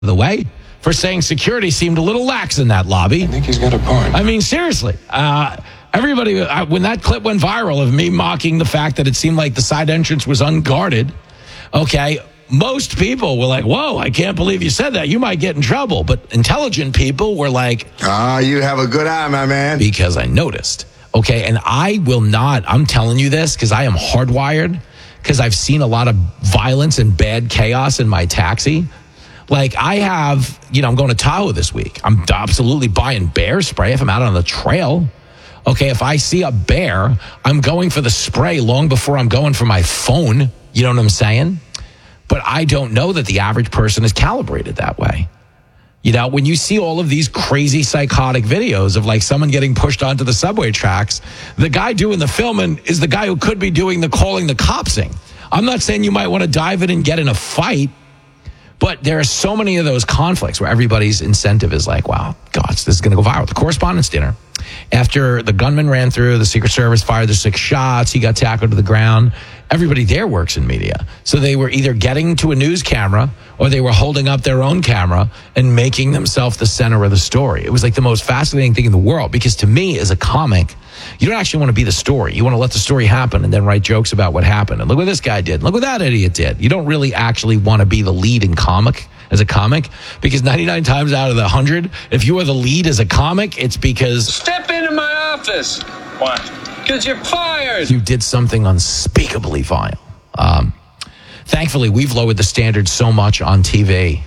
the way for saying security seemed a little lax in that lobby. I think he's got a point. I mean, seriously. Everybody, when that clip went viral of me mocking the fact that it seemed like the side entrance was unguarded, okay, most people were like, whoa, I can't believe you said that. You might get in trouble. But intelligent people were like, you have a good eye, my man. Because I noticed. Okay, and I will not, I'm telling you this because I am hardwired, because I've seen a lot of violence and bad chaos in my taxi. Like I have, I'm going to Tahoe this week. I'm absolutely buying bear spray if I'm out on the trail. Okay, if I see a bear, I'm going for the spray long before I'm going for my phone. You know what I'm saying? But I don't know that the average person is calibrated that way. When you see all of these crazy psychotic videos of like someone getting pushed onto the subway tracks, the guy doing the filming is the guy who could be doing the calling the copsing. I'm not saying you might want to dive in and get in a fight, but there are so many of those conflicts where everybody's incentive is like, wow, gosh, this is going to go viral. The Correspondents' Dinner, after the gunman ran through, the Secret Service fired the 6 shots, he got tackled to the ground. Everybody there works in media. So they were either getting to a news camera or they were holding up their own camera and making themselves the center of the story. It was like the most fascinating thing in the world, because to me as a comic, you don't actually want to be the story. You want to let the story happen and then write jokes about what happened. And look what this guy did. Look what that idiot did. You don't really actually want to be the lead in comic as a comic, because 99 times out of the 100, if you are the lead as a comic, it's because... Step into my office. Why? Because you're fired. You did something unspeakably vile. Thankfully, we've lowered the standard so much on TV.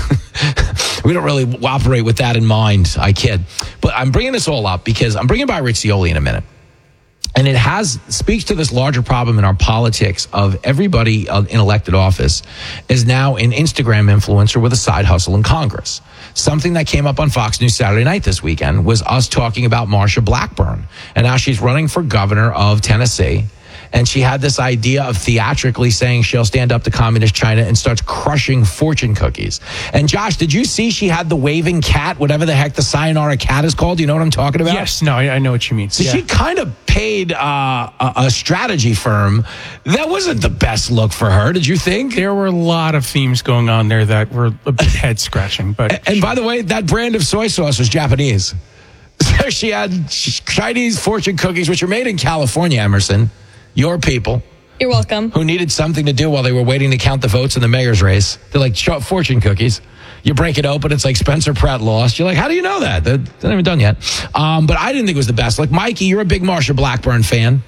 We don't really operate with that in mind. I kid. But I'm bringing this all up because I'm bringing by Rich Zeoli in a minute. And it speaks to this larger problem in our politics of everybody in elected office is now an Instagram influencer with a side hustle in Congress. Something that came up on Fox News Saturday night this weekend was us talking about Marsha Blackburn. And now she's running for governor of Tennessee. And she had this idea of theatrically saying she'll stand up to communist China and starts crushing fortune cookies. And Josh, did you see she had the waving cat, whatever the heck the sayonara cat is called? Do you know what I'm talking about? Yes, no, I know what you mean. So she kind of paid a strategy firm. That wasn't the best look for her, did you think? There were a lot of themes going on there that were a bit head-scratching. But and by the way, that brand of soy sauce was Japanese. So she had Chinese fortune cookies, which are made in California, Emerson. Your people. You're welcome. Who needed something to do while they were waiting to count the votes in the mayor's race. They're like fortune cookies. You break it open, it's like Spencer Pratt lost. You're like, how do you know that? They're not even done yet. But I didn't think it was the best. Like, Mikey, you're a big Marsha Blackburn fan.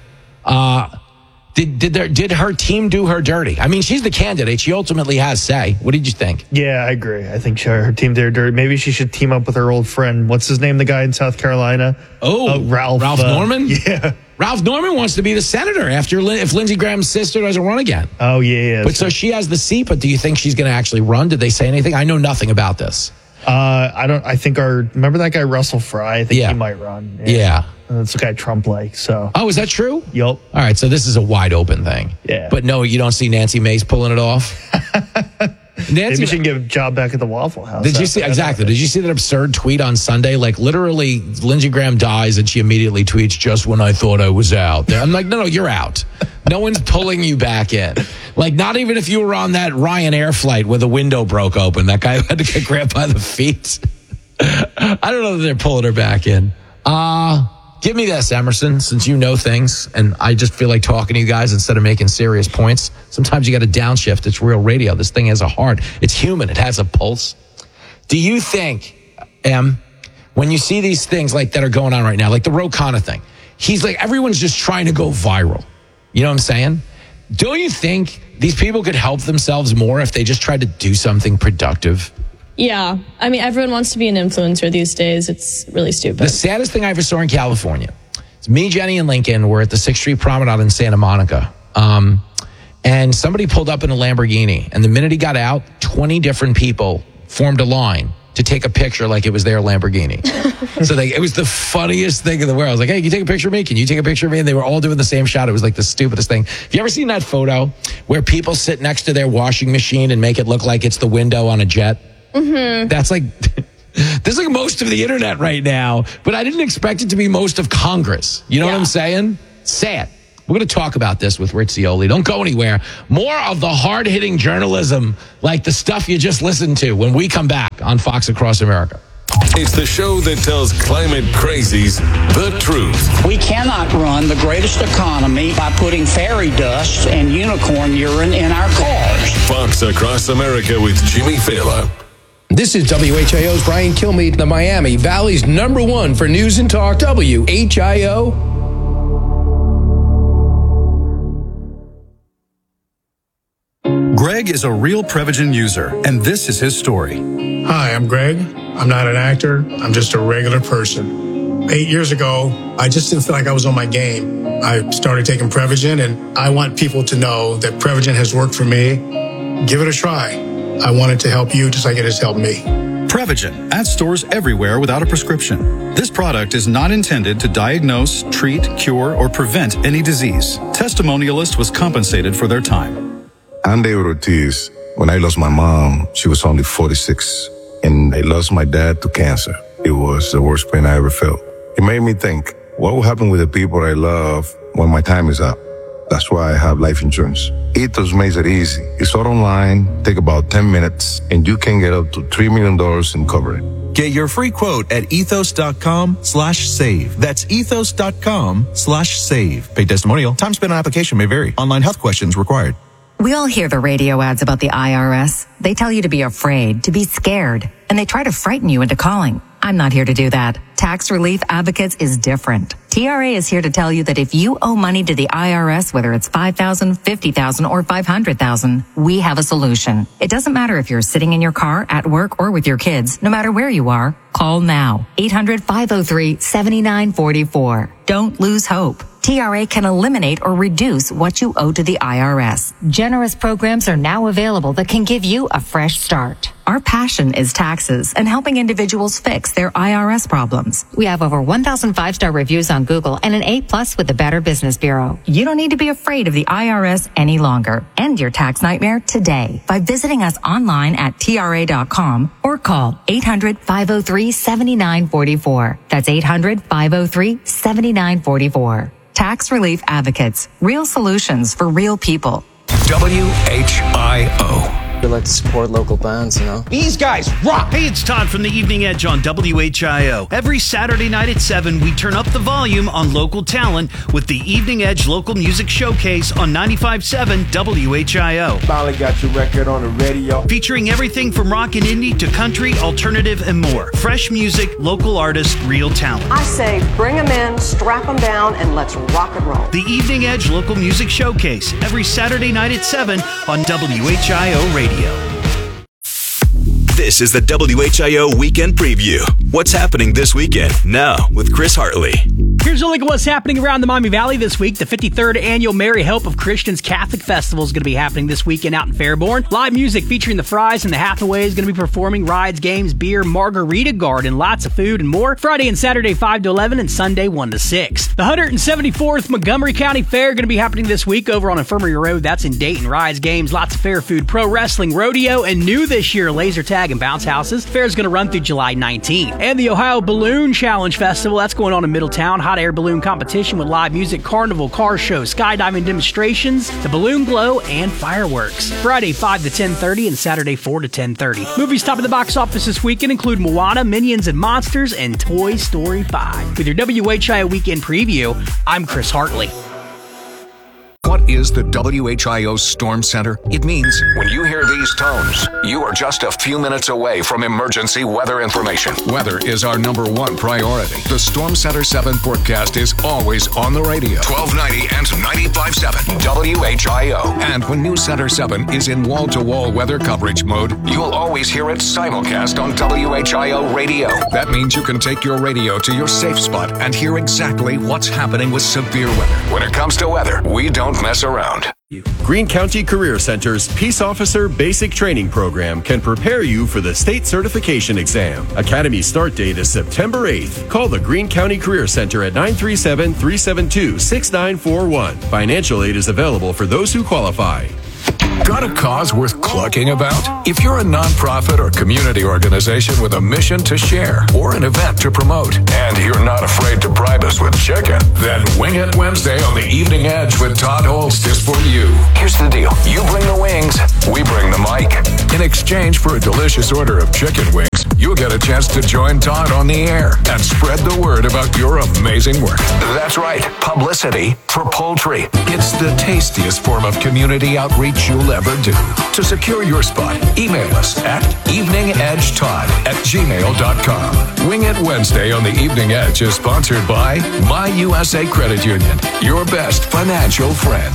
Did her team do her dirty? I mean, she's the candidate. She ultimately has say. What did you think? Yeah, I agree. I think her team did her dirty. Maybe she should team up with her old friend. What's his name? The guy in South Carolina? Ralph Norman? Yeah. Ralph Norman wants to be the senator if Lindsey Graham's sister doesn't run again. Oh, yeah. But so she has the seat, but do you think she's going to actually run? Did they say anything? I know nothing about this. I think remember that guy Russell Fry? I think he might run. Yeah. That's the guy Trump likes. So. Oh, is that true? Yep. All right, so this is a wide open thing. Yeah. But no, you don't see Nancy Mace pulling it off? Maybe she can give a job back at the Waffle House. Did you see that absurd tweet on Sunday? Like, literally, Lindsey Graham dies and she immediately tweets, "Just when I thought I was out." I'm like, no, you're out. No one's pulling you back in. Like, not even if you were on that Ryanair flight where the window broke open. That guy had to get grabbed by the feet. I don't know that they're pulling her back in. Give me this, Emerson, since you know things, and I just feel like talking to you guys instead of making serious points. Sometimes you got to downshift. It's real radio. This thing has a heart. It's human. It has a pulse. Do you think, when you see these things like that are going on right now, like the Ro Khanna thing, he's like, everyone's just trying to go viral. You know what I'm saying? Don't you think these people could help themselves more if they just tried to do something productive? Yeah. I mean, everyone wants to be an influencer these days. It's really stupid. The saddest thing I ever saw in California, it's me, Jenny, and Lincoln were at the 6th Street Promenade in Santa Monica. And somebody pulled up in a Lamborghini. And the minute he got out, 20 different people formed a line to take a picture like it was their Lamborghini. So it was the funniest thing in the world. I was like, hey, can you take a picture of me? Can you take a picture of me? And they were all doing the same shot. It was like the stupidest thing. Have you ever seen that photo where people sit next to their washing machine and make it look like it's the window on a jet? Mm-hmm. That's like, this is like most of the internet right now, but I didn't expect it to be most of Congress. You know what I'm saying? Say it. We're going to talk about this with Rich Zeoli. Don't go anywhere. More of the hard-hitting journalism, like the stuff you just listened to, when we come back on Fox Across America. It's the show that tells climate crazies the truth. We cannot run the greatest economy by putting fairy dust and unicorn urine in our cars. Fox Across America with Jimmy Fallon. This is WHIO's Brian Kilmeade, the Miami Valley's #1 for news and talk, WHIO. Greg is a real Prevagen user, and this is his story. Hi, I'm Greg. I'm not an actor. I'm just a regular person. 8 years ago, I just didn't feel like I was on my game. I started taking Prevagen, and I want people to know that Prevagen has worked for me. Give it a try. I want it to help you just like it has helped me. Prevagen, at stores everywhere without a prescription. This product is not intended to diagnose, treat, cure, or prevent any disease. Testimonialist was compensated for their time. I'm David Ortiz. When I lost my mom, she was only 46, and I lost my dad to cancer. It was the worst pain I ever felt. It made me think, what will happen with the people I love when my time is up? That's why I have life insurance. Ethos makes it easy. It's all online, take about 10 minutes, and you can get up to $3 million in coverage. Get your free quote at ethos.com/save. That's ethos.com/save. Paid testimonial. Time spent on application may vary. Online health questions required. We all hear the radio ads about the IRS. They tell you to be afraid, to be scared, and they try to frighten you into calling. I'm not here to do that. Tax Relief Advocates is different. TRA is here to tell you that if you owe money to the IRS, whether it's $5,000, $50,000, or $500,000, we have a solution. It doesn't matter if you're sitting in your car, at work, or with your kids. No matter where you are, call now. 800-503-7944. Don't lose hope. TRA can eliminate or reduce what you owe to the IRS. Generous programs are now available that can give you a fresh start. Our passion is taxes and helping individuals fix their IRS problems. We have over 1,000 5-star reviews on Google and an A+ with the Better Business Bureau. You don't need to be afraid of the IRS any longer. End your tax nightmare today by visiting us online at TRA.com or call 800-503-7944. That's 800-503-7944. Tax Relief Advocates. Real solutions for real people. WHIO. We like to support local bands, you know. These guys rock! Hey, it's Todd from the Evening Edge on WHIO. Every Saturday night at 7, we turn up the volume on local talent with the Evening Edge Local Music Showcase on 95.7 WHIO. Finally got your record on the radio. Featuring everything from rock and indie to country, alternative, and more. Fresh music, local artists, real talent. I say bring them in, strap them down, and let's rock and roll. The Evening Edge Local Music Showcase, every Saturday night at 7 on WHIO Radio. This is the WHIO Weekend Preview. What's happening this weekend? Now with Chris Hartley. Here's a look at what's happening around the Miami Valley this week. The 53rd Annual Mary Hope of Christians Catholic Festival is going to be happening this weekend out in Fairborn. Live music featuring the Fries and the Hathaway is going to be performing rides, games, beer, margarita garden, lots of food and more. Friday and Saturday 5 to 11 and Sunday 1 to 6. The 174th Montgomery County Fair going to be happening this week over on Infirmary Road. That's in Dayton. Rides, games, lots of fair food, pro wrestling, rodeo, and new this year, laser tag and bounce houses. The fair is going to run through July 19th. And the Ohio Balloon Challenge Festival, that's going on in Middletown. Hot air balloon competition with live music, carnival, car show, skydiving demonstrations, the balloon glow, and fireworks. Friday 5 to 10:30 and Saturday 4 to 10:30. Movies top of the box office this weekend include Moana, Minions and Monsters, and Toy Story 5. With your WHIO Weekend Preview, I'm Chris Hartley. What is the WHIO Storm Center? It means when you hear these tones, you are just a few minutes away from emergency weather information. Weather is our #1 priority. The Storm Center 7 forecast is always on the radio. 1290 and 95.7 WHIO. And when News Center 7 is in wall-to-wall weather coverage mode, you'll always hear it simulcast on WHIO radio. That means you can take your radio to your safe spot and hear exactly what's happening with severe weather. When it comes to weather, we don't mess around. Greene County Career Center's Peace Officer Basic Training Program can prepare you for the state certification exam. Academy start date is September 8th. Call the Greene County Career Center at 937-372-6941. Financial aid is available for those who qualify. Got a cause worth clucking about? If you're a nonprofit or community organization with a mission to share or an event to promote, and you're not afraid to bribe us with chicken, then Wing It Wednesday on the Evening Edge with Todd Holst is for you. Here's the deal. You bring the wings, we bring the mic. In exchange for a delicious order of chicken wings, you'll get a chance to join Todd on the air and spread the word about your amazing work. That's right, publicity for poultry. It's the tastiest form of community outreach you'll ever do. To secure your spot, email us at eveningedgetodd@gmail.com. Wing It Wednesday on the Evening Edge is sponsored by My USA Credit Union, your best financial friend.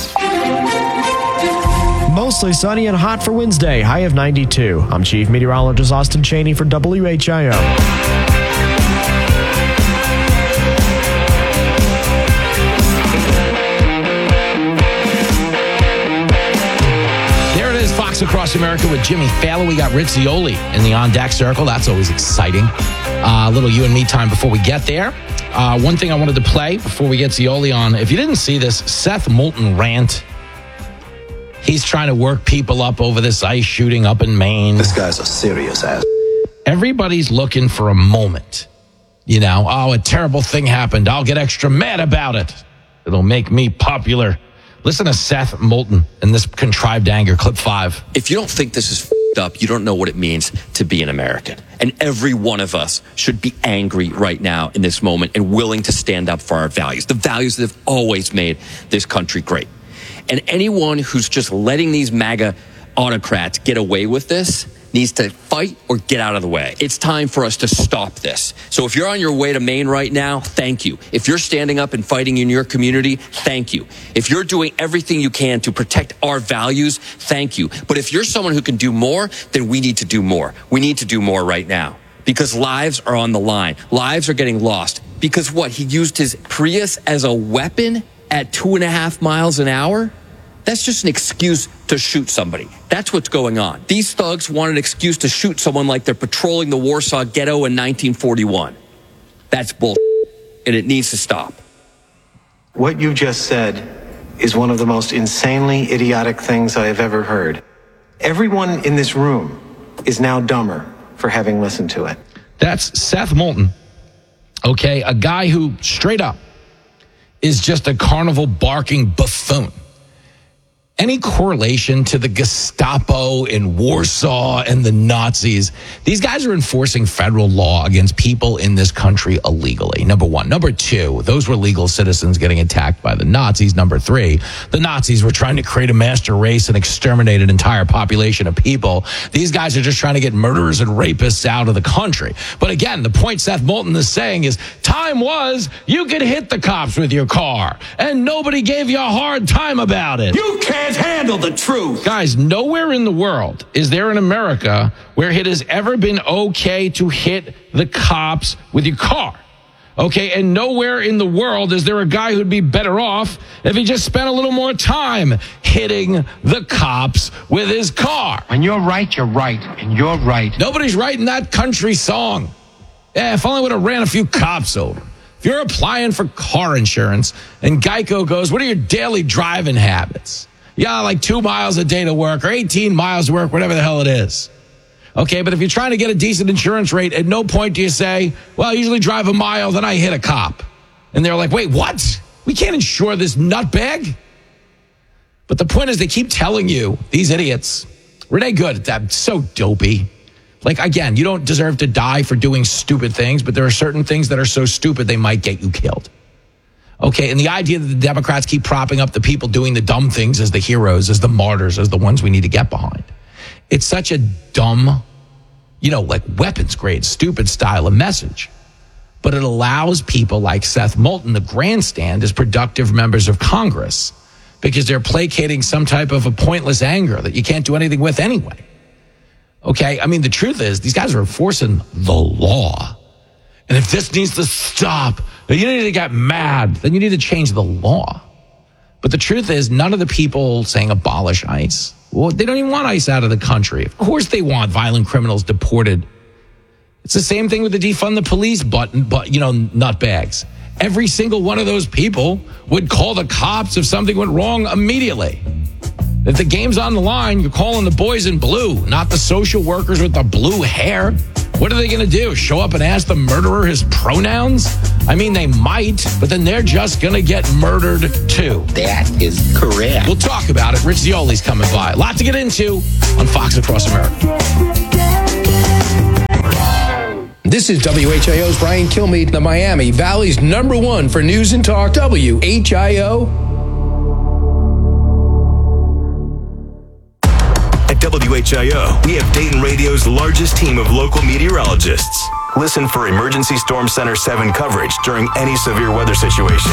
Mostly sunny and hot for Wednesday, high of 92. I'm Chief Meteorologist Austin Cheney for WHIO. There it is, Fox Across America with Jimmy Fallon. We got Rich Zeoli in the On Deck Circle. That's always exciting. A little you and me time before we get there. One thing I wanted to play before we get Zeoli on. If you didn't see this, Seth Moulton rant. He's trying to work people up over this ICE shooting up in Maine. This guy's a serious ass. Everybody's looking for a moment. You know, oh, a terrible thing happened. I'll get extra mad about it. It'll make me popular. Listen to Seth Moulton in this contrived anger, clip 5. If you don't think this is f***ed up, you don't know what it means to be an American. And every one of us should be angry right now in this moment and willing to stand up for our values. The values that have always made this country great. And anyone who's just letting these MAGA autocrats get away with this needs to fight or get out of the way. It's time for us to stop this. So if you're on your way to Maine right now, thank you. If you're standing up and fighting in your community, thank you. If you're doing everything you can to protect our values, thank you. But if you're someone who can do more, then we need to do more. We need to do more right now. Because lives are on the line. Lives are getting lost. Because what? He used his Prius as a weapon at 2.5 miles an hour? That's just an excuse to shoot somebody. That's what's going on. These thugs want an excuse to shoot someone like they're patrolling the Warsaw Ghetto in 1941. That's bullshit, and it needs to stop. What you just said is one of the most insanely idiotic things I have ever heard. Everyone in this room is now dumber for having listened to it. That's Seth Moulton, okay, a guy who straight up is just a carnival barking buffoon. Any correlation to the Gestapo in Warsaw and the Nazis? These guys are enforcing federal law against people in this country illegally, number one. Number two, those were legal citizens getting attacked by the Nazis. Number three, the Nazis were trying to create a master race and exterminate an entire population of people. These guys are just trying to get murderers and rapists out of the country. But again, the point Seth Moulton is saying is, time was you could hit the cops with your car, and nobody gave you a hard time about it. You can't handle the truth. Guys, nowhere in the world is there in America where it has ever been okay to hit the cops with your car. Okay, and nowhere in the world is there a guy who'd be better off if he just spent a little more time hitting the cops with his car. When you're right, you're right, and you're right. Nobody's writing that country song. Yeah, if only would have ran a few cops over. If you're applying for car insurance and Geico goes, what are your daily driving habits? Yeah, like 2 miles a day to work or 18 miles to work, whatever the hell it is. Okay, but if you're trying to get a decent insurance rate, at no point do you say, well, I usually drive a mile, then I hit a cop. And they're like, wait, what? We can't insure this nutbag? But the point is they keep telling you, these idiots, Renee Good, that's so dopey. Like, again, you don't deserve to die for doing stupid things, but there are certain things that are so stupid they might get you killed. Okay, and the idea that the Democrats keep propping up the people doing the dumb things as the heroes, as the martyrs, as the ones we need to get behind. It's such a dumb, like weapons grade, stupid style of message. But it allows people like Seth Moulton to grandstand as productive members of Congress because they're placating some type of a pointless anger that you can't do anything with anyway. Okay, I mean, the truth is these guys are enforcing the law. And if this needs to stop, you need to get mad, then you need to change the law. But the truth is, none of the people saying abolish ICE, well, they don't even want ICE out of the country. Of course they want violent criminals deported. It's the same thing with the defund the police button, but nutbags. Every single one of those people would call the cops if something went wrong immediately. If the game's on the line, you're calling the boys in blue, not the social workers with the blue hair. What are they going to do? Show up and ask the murderer his pronouns? I mean, they might, but then they're just going to get murdered too. That is correct. We'll talk about it. Rich Zioli's coming by. A lot to get into on Fox Across America. This is WHIO's Brian Kilmeade, the Miami Valley's #1 for news and talk, WHIO. At WHIO, we have Dayton Radio's largest team of local meteorologists. Listen for Emergency Storm Center 7 coverage during any severe weather situation.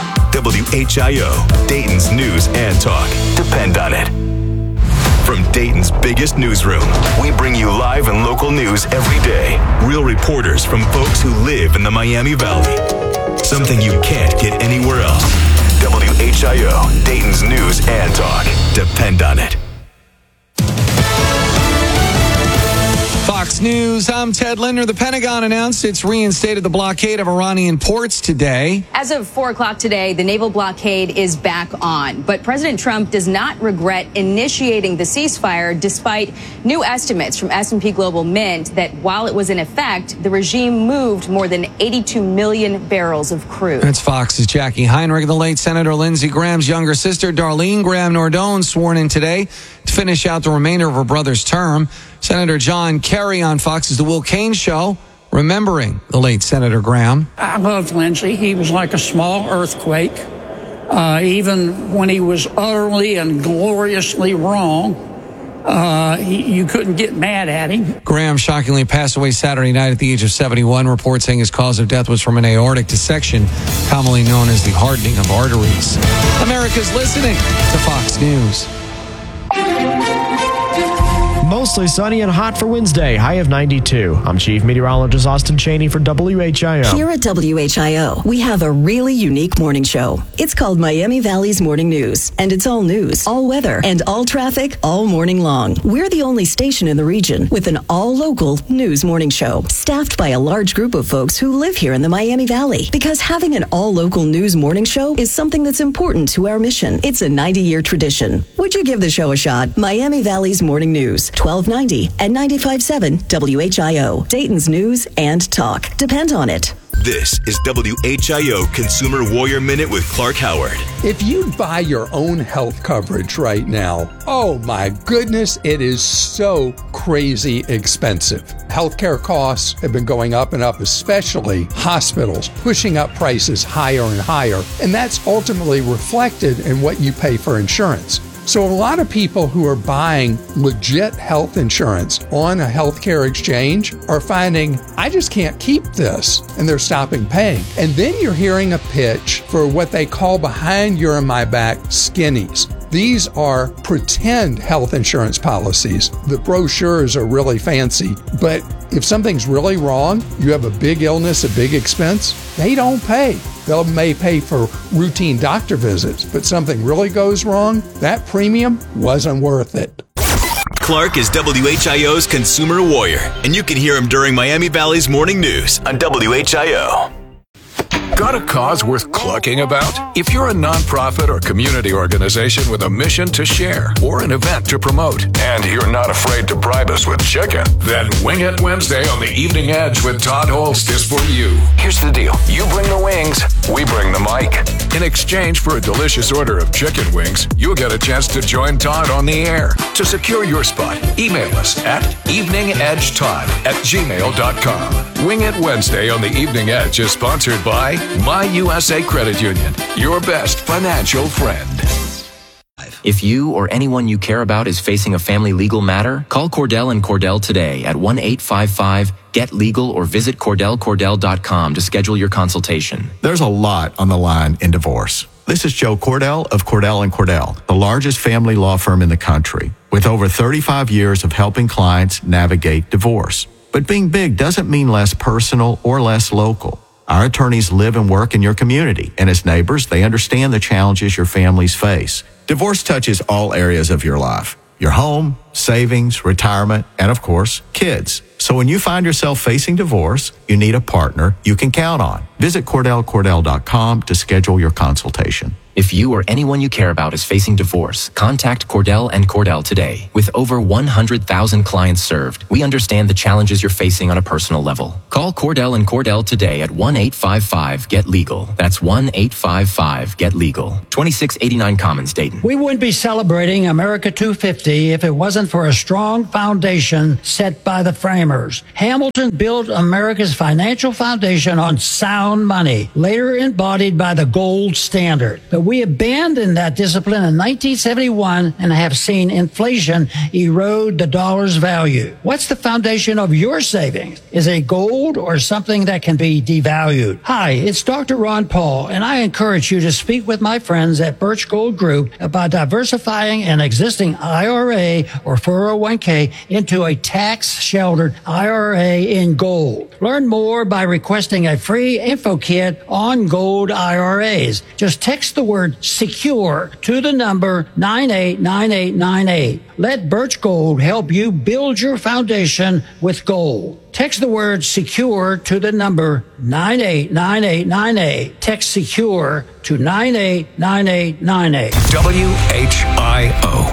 WHIO, Dayton's news and talk. Depend on it. From Dayton's biggest newsroom, we bring you live and local news every day. Real reporters from folks who live in the Miami Valley. Something you can't get anywhere else. WHIO, Dayton's news and talk. Depend on it. Fox News, I'm Ted Linder. The Pentagon announced it's reinstated the blockade of Iranian ports today. As of 4 o'clock today, the naval blockade is back on. But President Trump does not regret initiating the ceasefire, despite new estimates from S&P Global Mint that while it was in effect, the regime moved more than 82 million barrels of crude. That's Fox's Jackie Heinrich. The late Senator Lindsey Graham's younger sister, Darlene Graham Nordone, sworn in today to finish out the remainder of her brother's term. Senator John Kerry on Fox's The Will Cain Show, remembering the late Senator Graham. I loved Lindsey. He was like a small earthquake. Even when he was utterly and gloriously wrong, you couldn't get mad at him. Graham shockingly passed away Saturday night at the age of 71. Reports saying his cause of death was from an aortic dissection, commonly known as the hardening of arteries. America's listening to Fox News. Mostly sunny and hot for Wednesday, high of 92. I'm Chief Meteorologist Austin Chaney for WHIO. Here at WHIO, we have a really unique morning show. It's called Miami Valley's Morning News, and it's all news, all weather, and all traffic all morning long. We're the only station in the region with an all-local news morning show, staffed by a large group of folks who live here in the Miami Valley. Because having an all-local news morning show is something that's important to our mission. It's a 90-year tradition. Would you give the show a shot? Miami Valley's Morning News, 1290 and 95.7 WHIO. Dayton's news and talk. Depend on it. This is WHIO Consumer Warrior Minute with Clark Howard. If you buy your own health coverage right now, oh my goodness, it is so crazy expensive. Healthcare costs have been going up and up, especially hospitals, pushing up prices higher and higher. And that's ultimately reflected in what you pay for insurance. So a lot of people who are buying legit health insurance on a healthcare exchange are finding, I just can't keep this, and they're stopping paying. And then you're hearing a pitch for what they call behind your and my back skinnies. These are pretend health insurance policies. The brochures are really fancy, but if something's really wrong, you have a big illness, a big expense, they don't pay. They may pay for routine doctor visits, but something really goes wrong, that premium wasn't worth it. Clark is WHIO's Consumer Warrior, and you can hear him during Miami Valley's Morning News on WHIO. Got a cause worth clucking about? If you're a nonprofit or community organization with a mission to share or an event to promote, and you're not afraid to bribe us with chicken, then Wing It Wednesday on the Evening Edge with Todd Holst is for you. Here's the deal. You bring the wings, we bring the mic. In exchange for a delicious order of chicken wings, you'll get a chance to join Todd on the air. To secure your spot, email us at eveningedgetodd@gmail.com. Wing It Wednesday on the Evening Edge is sponsored by My USA Credit Union, your best financial friend. If you or anyone you care about is facing a family legal matter, call Cordell & Cordell today at 1-855-GET-LEGAL or visit CordellCordell.com to schedule your consultation. There's a lot on the line in divorce. This is Joe Cordell of Cordell & Cordell, the largest family law firm in the country, with over 35 years of helping clients navigate divorce. But being big doesn't mean less personal or less local. Our attorneys live and work in your community, and as neighbors, they understand the challenges your families face. Divorce touches all areas of your life: your home, savings, retirement, and of course, kids. So when you find yourself facing divorce, you need a partner you can count on. Visit CordellCordell.com to schedule your consultation. If you or anyone you care about is facing divorce, contact Cordell and Cordell today. With over 100,000 clients served, we understand the challenges you're facing on a personal level. Call Cordell and Cordell today at 1-855-GET-LEGAL. That's 1-855-GET-LEGAL. 2689 Commons, Dayton. We wouldn't be celebrating America 250 if it wasn't for a strong foundation set by the framers. Hamilton built America's financial foundation on sound money, later embodied by the gold standard. But we abandoned that discipline in 1971 and have seen inflation erode the dollar's value. What's the foundation of your savings? Is it gold or something that can be devalued? Hi, it's Dr. Ron Paul, and I encourage you to speak with my friends at Birch Gold Group about diversifying an existing IRA or 401k into a tax-sheltered IRA in gold. Learn more by requesting a free info kit on gold IRAs. Just text the word secure to the number 989898. Let Birch Gold help you build your foundation with gold. Text the word secure to the number 989898. Text secure to 989898. WHIO.